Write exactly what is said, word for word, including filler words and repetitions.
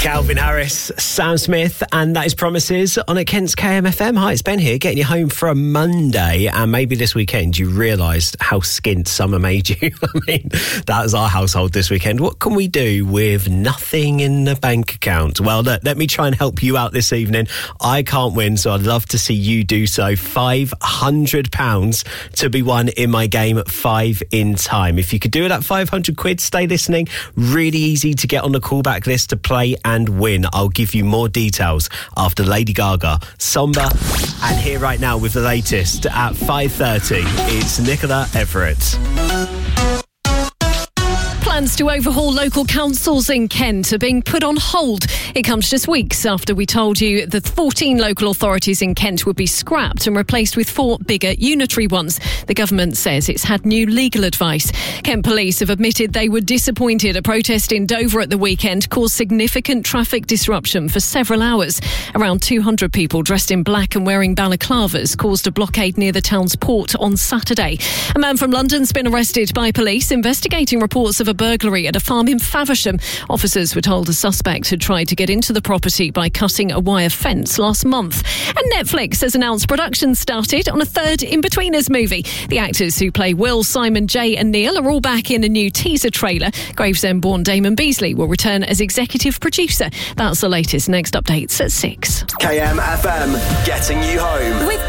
Calvin Harris, Sam Smith, and that is Promises on at Kent's K M F M. Hi, it's Ben here, getting you home for a Monday, and maybe this weekend you realised how skint summer made you. I mean, that was our household this weekend. What can we do with nothing in the bank account? Well, look, let me try and help you out this evening. I can't win, so I'd love to see you do so. five hundred pounds to be won in my game Five in Time. If you could do it at five hundred quid, stay listening. Really easy to get on the callback list to play and win. I'll give you more details after Lady Gaga, Somber, and here right now with the latest at five thirty, it's Nicola Everett. Plans to overhaul local councils in Kent are being put on hold. It comes just weeks after we told you that fourteen local authorities in Kent would be scrapped and replaced with four bigger unitary ones. The government says it's had new legal advice. Kent Police have admitted they were disappointed. A protest in Dover at the weekend caused significant traffic disruption for several hours. Around two hundred people dressed in black and wearing balaclavas caused a blockade near the town's port on Saturday. A man from London's been arrested by police investigating reports of a burglary at a farm in Faversham. Officers were told a suspect had tried to get into the property by cutting a wire fence last month. And Netflix has announced production started on a third In-Betweeners movie. The actors who play Will, Simon, Jay and Neil are all back in a new teaser trailer. Gravesend-born Damon Beasley will return as executive producer. That's the latest. Next updates at six. K M F M, getting you home. With